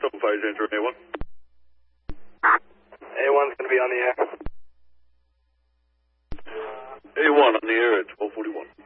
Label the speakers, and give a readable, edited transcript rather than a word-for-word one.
Speaker 1: Stone Fire Danger on A1.
Speaker 2: A1's going to be on the air.
Speaker 1: A1 on the air at 1241.